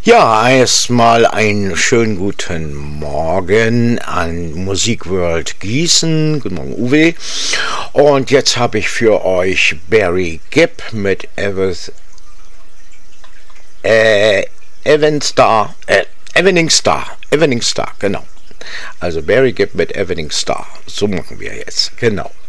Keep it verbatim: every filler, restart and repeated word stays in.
Ja, erstmal einen schönen guten Morgen an Musikworld Gießen. Guten Morgen, Uwe. Und jetzt habe ich für euch Barry Gibb mit Evers, äh, Evening Star, äh, Evening Star, Evening Star, genau. Also Barry Gibb mit Evening Star. So machen wir jetzt, genau.